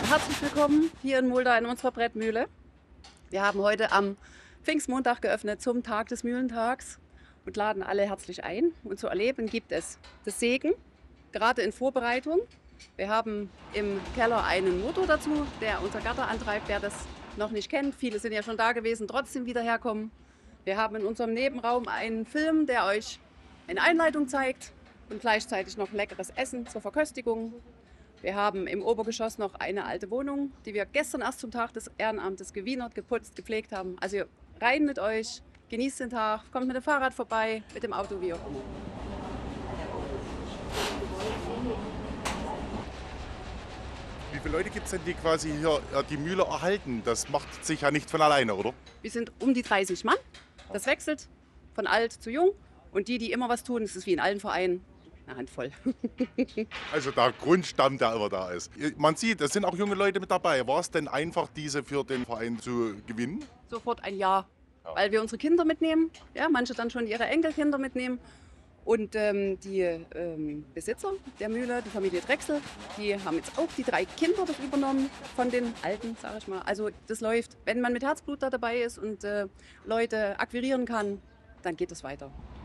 Herzlich willkommen hier in Mulda in unserer Brettmühle. Wir haben heute am Pfingstmontag geöffnet zum Tag des Mühlentags und laden alle herzlich ein. Und zu erleben gibt es das Sägen, gerade in Vorbereitung. Wir haben im Keller einen Motor dazu, der unser Gatter antreibt, wer das noch nicht kennt. Viele sind ja schon da gewesen, trotzdem wieder herkommen. Wir haben in unserem Nebenraum einen Film, der euch eine Einleitung zeigt und gleichzeitig noch leckeres Essen zur Verköstigung. Wir haben im Obergeschoss noch eine alte Wohnung, die wir gestern erst zum Tag des Ehrenamtes gewienert, geputzt, gepflegt haben. Also rein mit euch, genießt den Tag, kommt mit dem Fahrrad vorbei, mit dem Auto, wie auch immer. Wie viele Leute gibt es denn, die quasi hier die Mühle erhalten? Das macht sich ja nicht von alleine, oder? Wir sind um die 30 Mann. Das wechselt von alt zu jung. Und die immer was tun, das ist wie in allen Vereinen, eine Handvoll. Also der Grundstamm, der immer da ist. Man sieht, es sind auch junge Leute mit dabei. War es denn einfach, diese für den Verein zu gewinnen? Sofort ein Ja, weil wir unsere Kinder mitnehmen, ja, manche dann schon ihre Enkelkinder mitnehmen. Und die Besitzer der Mühle, die Familie Drechsel, die haben jetzt auch die 3 Kinder das übernommen von den Alten, sage ich mal. Also das läuft, wenn man mit Herzblut da dabei ist und Leute akquirieren kann, dann geht es weiter.